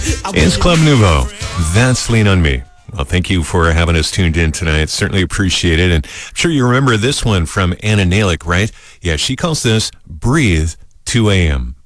It's Club Nouveau. That's Lean on Me. Well, thank you for having us tuned in tonight. Certainly appreciate it. And I'm sure you remember this one from Anna Nalick, right? Yeah, she calls this Breathe 2 a.m.